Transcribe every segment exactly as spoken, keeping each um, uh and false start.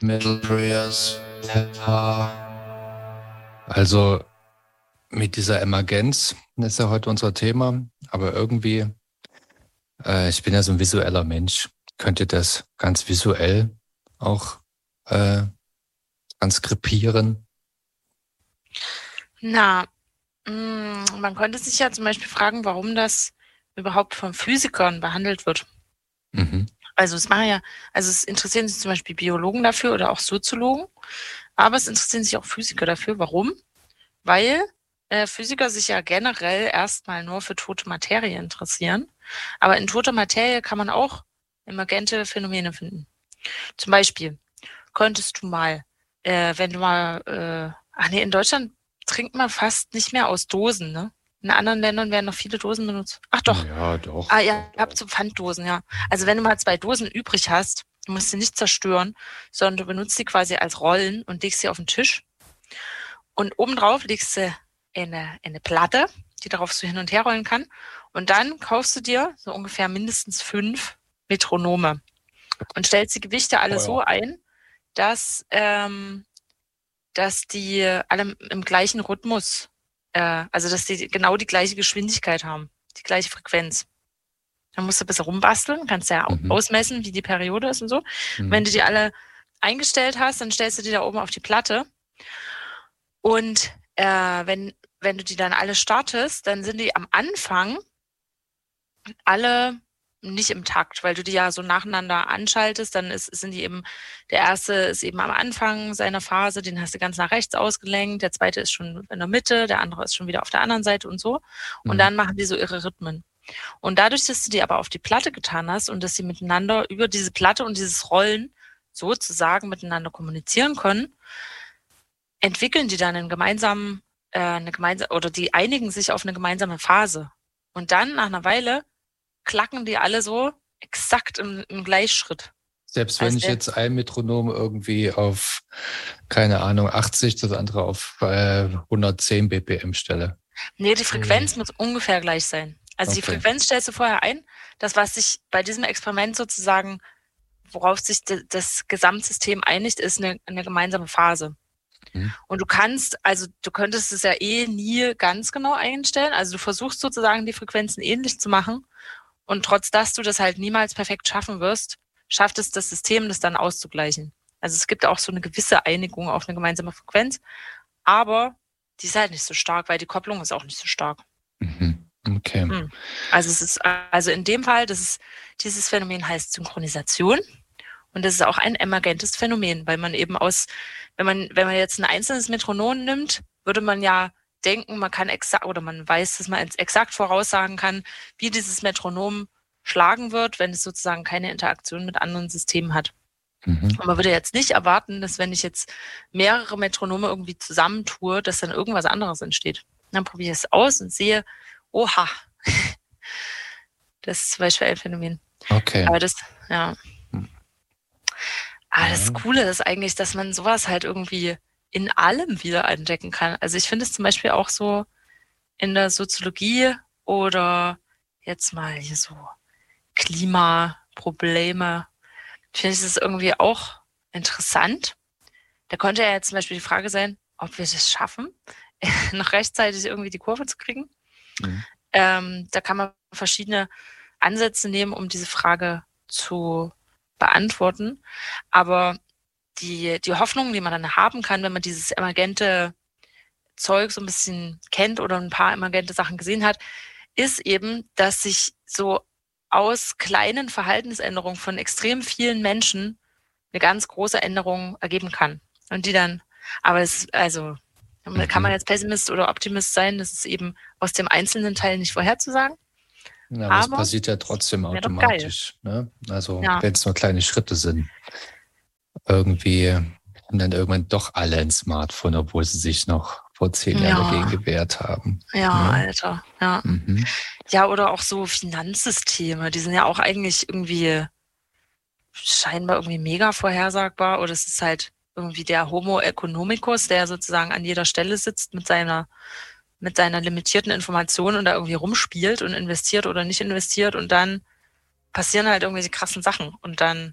Mysterious. Also mit dieser Emergenz, das ist ja heute unser Thema, aber irgendwie, äh, ich bin ja so ein visueller Mensch, könnt ihr das ganz visuell auch äh, transkribieren? Na, mh, man könnte sich ja zum Beispiel fragen, warum das überhaupt von Physikern behandelt wird. Mhm. Also es machen ja, also es interessieren sich zum Beispiel Biologen dafür oder auch Soziologen, aber es interessieren sich auch Physiker dafür. Warum? Weil äh, Physiker sich ja generell erstmal nur für tote Materie interessieren. Aber in toter Materie kann man auch emergente Phänomene finden. Zum Beispiel könntest du mal, äh, wenn du mal, äh, ach nee, in Deutschland trinkt man fast nicht mehr aus Dosen, ne? In anderen Ländern werden noch viele Dosen benutzt. Ach doch. Ja, doch. Ah, ja, ihr habt so Pfanddosen, ja. Also wenn du mal zwei Dosen übrig hast, du musst sie nicht zerstören, sondern du benutzt sie quasi als Rollen und legst sie auf den Tisch. Und obendrauf legst du eine, eine Platte, die darauf so hin und her rollen kann. Und dann kaufst du dir so ungefähr mindestens fünf Metronome und stellst die Gewichte alle Oh ja. so ein, dass, ähm, dass die alle im gleichen Rhythmus, äh, also dass die genau die gleiche Geschwindigkeit haben, die gleiche Frequenz. Dann musst du ein bisschen rumbasteln, kannst ja Mhm. ausmessen, wie die Periode ist und so. Mhm. Wenn du die alle eingestellt hast, dann stellst du die da oben auf die Platte. Und äh, wenn, wenn du die dann alle startest, dann sind die am Anfang alle nicht im Takt, weil du die ja so nacheinander anschaltest, dann ist, sind die eben, der erste ist eben am Anfang seiner Phase, den hast du ganz nach rechts ausgelenkt, der zweite ist schon in der Mitte, der andere ist schon wieder auf der anderen Seite und so. Und Mhm. dann machen die so ihre Rhythmen. Und dadurch, dass du die aber auf die Platte getan hast und dass sie miteinander über diese Platte und dieses Rollen sozusagen miteinander kommunizieren können, entwickeln die dann einen gemeinsamen, äh, eine gemeinsame, oder die einigen sich auf eine gemeinsame Phase. Und dann nach einer Weile klacken die alle so exakt im, im Gleichschritt. Selbst wenn Also ich der- jetzt ein Metronom irgendwie auf, keine Ahnung, achtzig, das andere auf äh, hundertzehn B P M stelle. Nee, die Frequenz muss ungefähr gleich sein. Also die Okay. Frequenz stellst du vorher ein. Das, was sich bei diesem Experiment sozusagen, worauf sich de, das Gesamtsystem einigt, ist eine, eine gemeinsame Phase. Mhm. Und du kannst, also du könntest es ja eh nie ganz genau einstellen. Also du versuchst sozusagen die Frequenzen ähnlich zu machen. Und trotz dass du das halt niemals perfekt schaffen wirst, schafft es das System, das dann auszugleichen. Also es gibt auch so eine gewisse Einigung auf eine gemeinsame Frequenz, aber die ist halt nicht so stark, weil die Kopplung ist auch nicht so stark. Mhm. Okay. Hm. Also es ist, also in dem Fall, das ist, dieses Phänomen heißt Synchronisation. Und das ist auch ein emergentes Phänomen, weil man eben aus, wenn man, wenn man jetzt ein einzelnes Metronom nimmt, würde man ja denken, man kann exakt, oder man weiß, dass man exakt voraussagen kann, wie dieses Metronom schlagen wird, wenn es sozusagen keine Interaktion mit anderen Systemen hat. Mhm. Und man würde jetzt nicht erwarten, dass wenn ich jetzt mehrere Metronome irgendwie zusammentue, dass dann irgendwas anderes entsteht. Dann probiere ich es aus und sehe, oha, das ist zum Beispiel ein Phänomen. Okay. Aber das, ja. Aber Ja. das Coole ist eigentlich, dass man sowas halt irgendwie in allem wieder entdecken kann. Also ich finde es zum Beispiel auch so in der Soziologie oder jetzt mal hier so Klimaprobleme, finde ich das irgendwie auch interessant. Da könnte ja jetzt zum Beispiel die Frage sein, ob wir das schaffen, noch rechtzeitig irgendwie die Kurve zu kriegen. Mhm. Ähm, da kann man verschiedene Ansätze nehmen, um diese Frage zu beantworten. Aber die, die Hoffnung, die man dann haben kann, wenn man dieses emergente Zeug so ein bisschen kennt oder ein paar emergente Sachen gesehen hat, ist eben, dass sich so aus kleinen Verhaltensänderungen von extrem vielen Menschen eine ganz große Änderung ergeben kann. Und die dann, aber es, also, kann man jetzt Pessimist oder Optimist sein, das ist eben aus dem einzelnen Teil nicht vorherzusagen. Ja, aber es Aber passiert ja trotzdem wäre doch geil. automatisch. Ne? Also Ja. wenn es nur kleine Schritte sind. Irgendwie haben dann irgendwann doch alle ein Smartphone, obwohl sie sich noch vor zehn Jahren Ja. dagegen gewehrt haben. Ja, Ne? Alter, ja. Mhm. Ja, oder auch so Finanzsysteme, die sind ja auch eigentlich irgendwie scheinbar irgendwie mega vorhersagbar. Oder es ist halt irgendwie der Homo economicus, der sozusagen an jeder Stelle sitzt mit seiner, mit seiner limitierten Information und da irgendwie rumspielt und investiert oder nicht investiert und dann passieren halt irgendwelche krassen Sachen und dann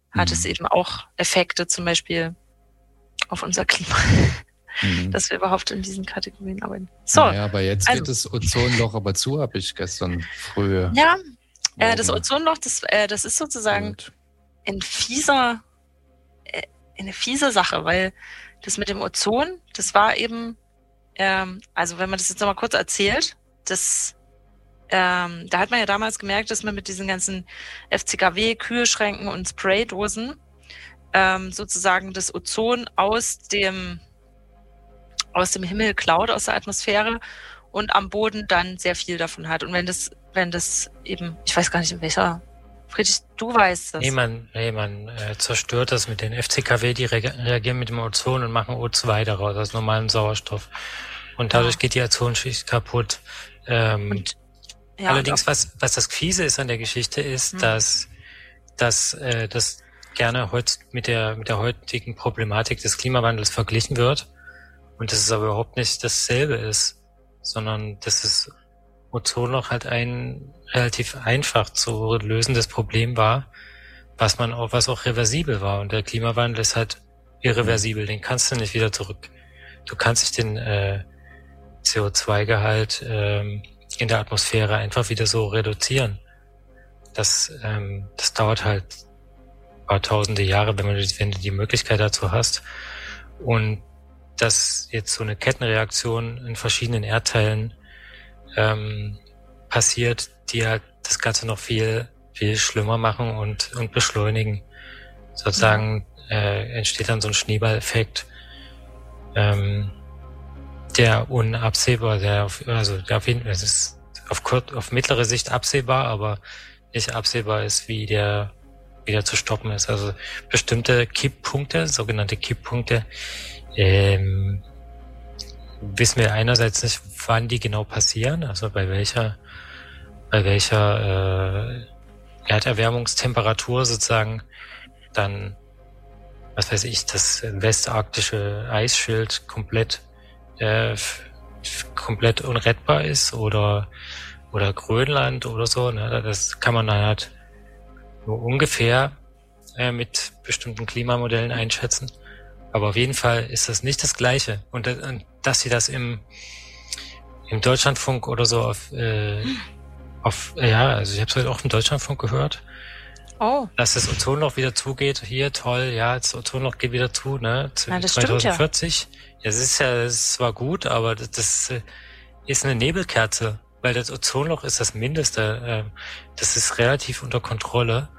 hat Mhm. es eben auch Effekte, zum Beispiel auf unser Klima, Mhm. dass wir überhaupt in diesen Kategorien arbeiten. So, Naja, aber jetzt also, geht das Ozonloch aber zu, habe ich gestern früh ja, äh, das Morgen Ozonloch, das, äh, das ist sozusagen gehört. ein fieser, äh, eine fiese Sache, weil das mit dem Ozon, das war eben, ähm, also wenn man das jetzt nochmal kurz erzählt, das, ähm, da hat man ja damals gemerkt, dass man mit diesen ganzen F C K W, Kühlschränken und Spraydosen ähm, sozusagen das Ozon aus dem, aus dem Himmel klaut, aus der Atmosphäre und am Boden dann sehr viel davon hat. Und wenn das, wenn das eben, ich weiß gar nicht in welcher, Friedrich, du weißt das. Nee, man, nee, man äh, zerstört das mit den F C K W, die re reagieren mit dem Ozon und machen O zwei daraus, aus normalem Sauerstoff. Und dadurch Ja. geht die Ozonschicht kaputt. Ähm, Und, ja, allerdings, und was, was das Fiese ist an der Geschichte, ist, Mhm. dass, dass äh, das gerne heut mit der, mit der heutigen Problematik des Klimawandels verglichen wird. Und dass es aber überhaupt nicht dasselbe ist, sondern dass das Ozonloch halt ein relativ einfach zu lösendes Problem war, was man auch, was auch reversibel war. Und der Klimawandel ist halt irreversibel, den kannst du nicht wieder zurück. Du kannst nicht den äh, C O zwei Gehalt ähm, in der Atmosphäre einfach wieder so reduzieren. Das, ähm, das dauert halt ein paar tausende Jahre, wenn, man, wenn du die Möglichkeit dazu hast. Und dass jetzt so eine Kettenreaktion in verschiedenen Erdteilen ähm, passiert, die halt das Ganze noch viel, viel schlimmer machen und, und beschleunigen. Sozusagen äh, entsteht dann so ein Schneeballeffekt, ähm, der unabsehbar, der auf, also der auf jeden Fall, es ist auf, kurz, auf mittlere Sicht absehbar, aber nicht absehbar ist, wie der wieder zu stoppen ist. Also bestimmte Kipppunkte, sogenannte Kipppunkte, ähm, wissen wir einerseits nicht, wann die genau passieren, also bei welcher, bei welcher äh, Erderwärmungstemperatur sozusagen dann, was weiß ich, das westarktische Eisschild komplett äh, komplett unrettbar ist oder oder Grönland oder so. Ne? Das kann man dann halt nur ungefähr äh, mit bestimmten Klimamodellen einschätzen. Aber auf jeden Fall ist das nicht das Gleiche. Und, und dass sie das im, im Deutschlandfunk oder so auf, äh, auf ja, also ich habe es halt auch im Deutschlandfunk gehört, oh, dass das Ozonloch wieder zugeht. Hier, toll, ja, das Ozonloch geht wieder zu, ne? Na, das stimmt ja. zwanzig vierzig. Ja, es ist ja, es ist zwar gut, aber das, das ist eine Nebelkerze, weil das Ozonloch ist das Mindeste. Ähm, das ist relativ unter Kontrolle.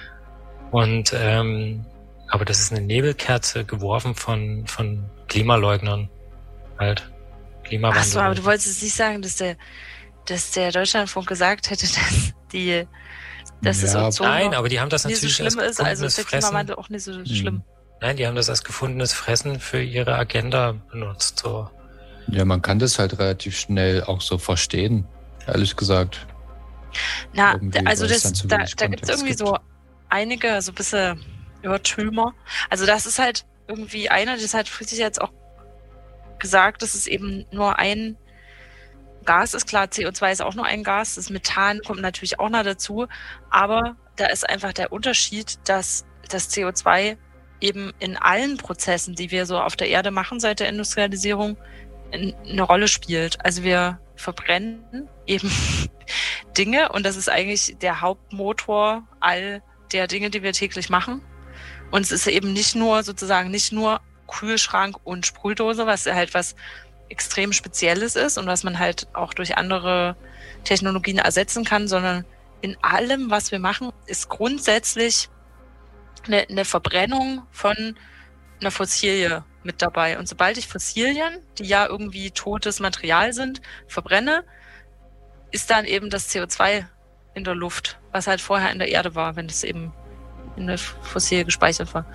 Und ähm, aber das ist eine Nebelkerze geworfen von von Klimaleugnern, halt Klimawandel. Ach so, aber du wolltest jetzt nicht sagen, dass der, dass der Deutschlandfunk gesagt hätte, dass die, dass das Ja, Ozon Nein, aber die haben das nicht so natürlich schlimm als ist, also ist der gefundenes Fressen. Klimawandel auch nicht so schlimm. Nein, die haben das als gefundenes Fressen für ihre Agenda benutzt. So. Ja, man kann das halt relativ schnell auch so verstehen, ehrlich gesagt. Na, Irgendwie, also weil es das, dann zu da, wenig da gibt es Kontext irgendwie gibt. so einige, so ein bisschen Irrtümer. Also das ist halt irgendwie einer, das hat Friedrich jetzt auch gesagt, dass es eben nur ein Gas ist. Klar, C O zwei ist auch nur ein Gas, das Methan kommt natürlich auch noch dazu, aber da ist einfach der Unterschied, dass das C O zwei eben in allen Prozessen, die wir so auf der Erde machen seit der Industrialisierung, in, eine Rolle spielt. Also wir verbrennen eben Dinge und das ist eigentlich der Hauptmotor all der Dinge, die wir täglich machen. Und es ist eben nicht nur sozusagen nicht nur Kühlschrank und Sprühdose, was halt was extrem Spezielles ist und was man halt auch durch andere Technologien ersetzen kann, sondern in allem, was wir machen, ist grundsätzlich eine, eine Verbrennung von einer Fossilie mit dabei. Und sobald ich Fossilien, die ja irgendwie totes Material sind, verbrenne, ist dann eben das C O zwei in der Luft, was halt vorher in der Erde war, wenn es eben in der Fossilie gespeichert war.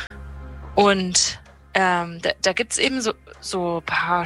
Und ähm, da, da gibt es eben so, so ein paar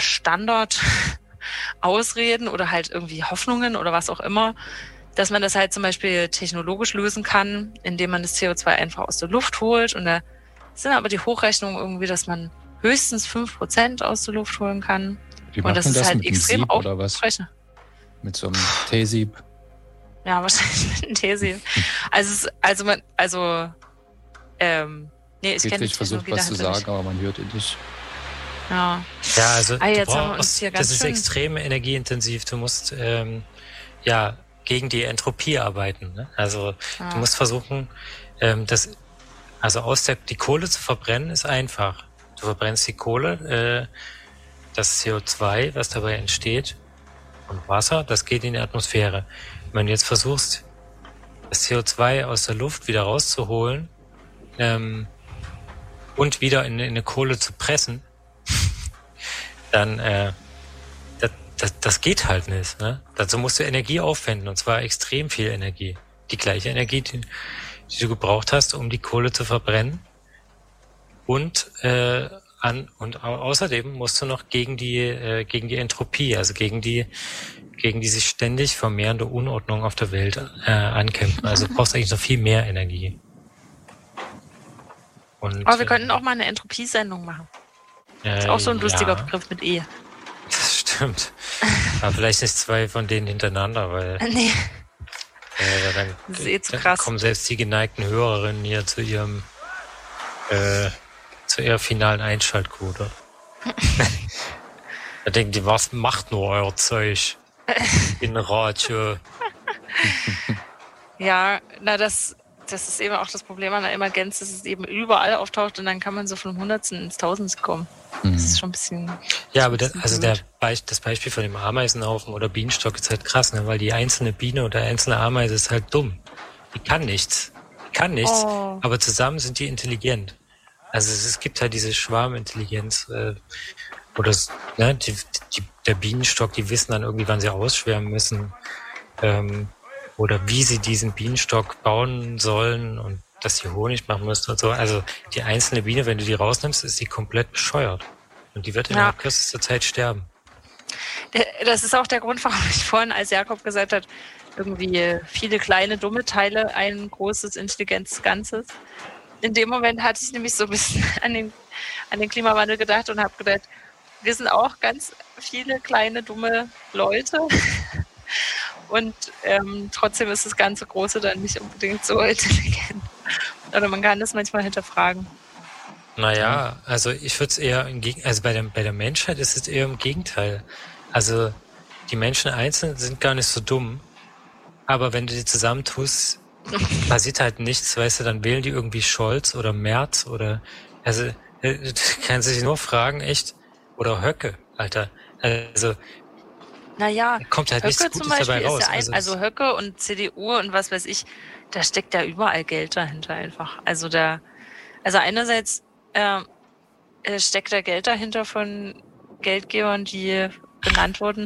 Standard-Ausreden oder halt irgendwie Hoffnungen oder was auch immer, dass man das halt zum Beispiel technologisch lösen kann, indem man das C O zwei einfach aus der Luft holt. Und da sind aber die Hochrechnungen irgendwie, dass man höchstens fünf Prozent aus der Luft holen kann. Die Und machen das das, ist halt mit einem extrem Sieb oder was? aufrechnen. Mit so einem T-Sieb. Ja, wahrscheinlich mit einem T-Sieb. Also, es, also man, also Ähm, nee, ich kenne die Friedrich versucht Technologie was zu dahinter sagen, aber man hört ihn nicht. nicht. Ja. Ja, also Ah, du jetzt haben wir uns brauchst, hier ganz das ist schön- extrem energieintensiv. Du musst ähm, ja gegen die Entropie arbeiten. Ne? Also Ja. du musst versuchen, ähm, das, also aus der die Kohle zu verbrennen, ist einfach. Du verbrennst die Kohle, äh, das C O zwei, was dabei entsteht, und Wasser, das geht in die Atmosphäre. Wenn du jetzt versuchst, das C O zwei aus der Luft wieder rauszuholen ähm, und wieder in, in eine Kohle zu pressen, dann äh, das, das, das geht halt nicht. Ne? Dazu musst du Energie aufwenden, und zwar extrem viel Energie. Die gleiche Energie, die, die du gebraucht hast, um die Kohle zu verbrennen. Und äh, an und au außerdem musst du noch gegen die äh, gegen die Entropie, also gegen die gegen die sich ständig vermehrende Unordnung auf der Welt äh, ankämpfen. Also du brauchst eigentlich noch viel mehr Energie. Und, Aber wir könnten äh, auch mal eine Entropiesendung machen. äh, Ist auch so ein lustiger ja, Begriff mit E. Das stimmt. Aber vielleicht nicht zwei von denen hintereinander, weil Nee, äh, dann, das ist eh zu dann krass. kommen selbst die geneigten Hörerinnen hier zu ihrem äh, zu ihrer finalen Einschaltquote. Da denken die, was macht nur euer Zeug in Radio? Ja, na das, das ist eben auch das Problem an der Emergenz, dass es eben überall auftaucht und dann kann man so von Hundertsten ins Tausendste kommen. Mhm. Das ist schon ein bisschen... Ja, aber das, bisschen also der blöd. Be- das Beispiel von dem Ameisenhaufen oder Bienenstock ist halt krass, ne? Weil die einzelne Biene oder einzelne Ameise ist halt dumm. Die kann nichts. Die kann nichts, Oh. aber zusammen sind die intelligent. Also es, es gibt halt diese Schwarmintelligenz, äh, oder es- ne, die, die, der Bienenstock, die wissen dann irgendwie, wann sie ausschwärmen müssen, ähm, oder wie sie diesen Bienenstock bauen sollen und dass sie Honig machen müssen und so. Also die einzelne Biene, wenn du die rausnimmst, ist sie komplett bescheuert. Und die wird Ja. innerhalb kürzester Zeit sterben. Das ist auch der Grund, warum ich vorhin, als Jakob gesagt hat, irgendwie viele kleine, dumme Teile, ein großes, intelligentes Ganzes. In dem Moment hatte ich nämlich so ein bisschen an den, an den Klimawandel gedacht und habe gedacht, wir sind auch ganz viele kleine, dumme Leute. Und ähm, trotzdem ist das ganze Große dann nicht unbedingt so intelligent. Oder man kann das manchmal hinterfragen. Naja, also ich würde es eher im Gegen also bei der, bei der Menschheit ist es eher im Gegenteil. Also die Menschen einzeln sind gar nicht so dumm, aber wenn du die zusammentust, passiert halt nichts, weißt du, dann wählen die irgendwie Scholz oder Merz oder, also äh, du kannst dich nur fragen, echt, oder Höcke, Alter. Also Naja, kommt halt nichts Höcke zum Gutes dabei Beispiel ist raus. ja ein, Also, also Höcke und C D U und was weiß ich, da steckt ja überall Geld dahinter einfach. Also da, also einerseits äh, äh, steckt da Geld dahinter von Geldgebern, die benannt wurden.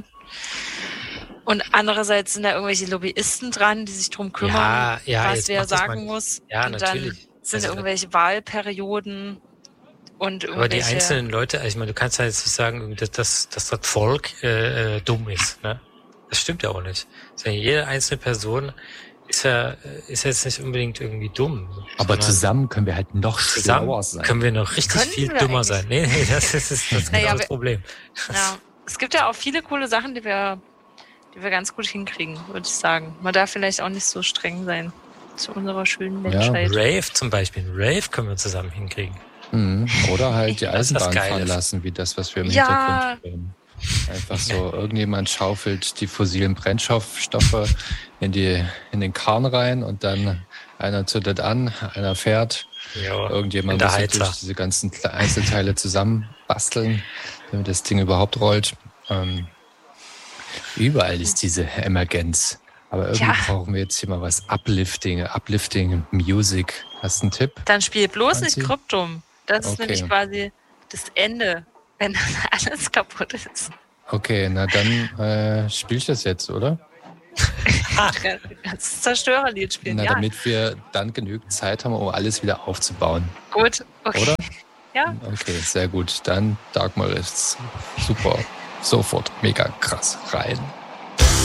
Und andererseits sind da irgendwelche Lobbyisten dran, die sich drum kümmern, Ja, ja, was jetzt wer mach das sagen mal- muss. ja, und natürlich. dann sind Also, irgendwelche Wahlperioden und irgendwelche... aber die einzelnen Leute, also ich meine, du kannst ja jetzt nicht sagen, dass, dass, dass das Volk äh, äh, dumm ist, ne? Das stimmt ja auch nicht. Also jede einzelne Person ist ja ist jetzt nicht unbedingt irgendwie dumm. Aber sondern zusammen können wir halt noch zusammen schlauer sein. können wir noch richtig Können viel wir dümmer eigentlich? sein. Nee, nee, das ist, das ist genau Naja, das wir- Problem. Ja, es gibt ja auch viele coole Sachen, die wir, die wir ganz gut hinkriegen, würde ich sagen. Man darf vielleicht auch nicht so streng sein zu unserer schönen Ja. Menschheit. Rave zum Beispiel. Rave können wir zusammen hinkriegen. Mhm. Oder halt die Das ist das Eisenbahn Geile. fahren lassen, wie das, was wir im Ja. Hintergrund hören. Einfach so, irgendjemand schaufelt die fossilen Brennstoffstoffe in, die, in den Kahn rein und dann einer zündet an, einer fährt. Ja, Irgendjemand in der muss Heizer. natürlich diese ganzen Kle- Einzelteile zusammenbasteln, damit das Ding überhaupt rollt. Ähm, überall ist diese Emergenz. Aber irgendwie Ja. brauchen wir jetzt hier mal was Uplifting, Uplifting Music. Hast du einen Tipp? Dann spiel bloß Franzi? nicht Kryptum. Das ist Okay. nämlich quasi das Ende, wenn dann alles kaputt ist. Okay, na dann äh, spiel ich das jetzt, oder? Das Zerstörerlied spielen, Na, ja. damit wir dann genügend Zeit haben, um alles wieder aufzubauen. Gut, okay. Oder? Ja, Okay, sehr gut. Dann Dark Maris. Super. Sofort. Mega krass. Rein.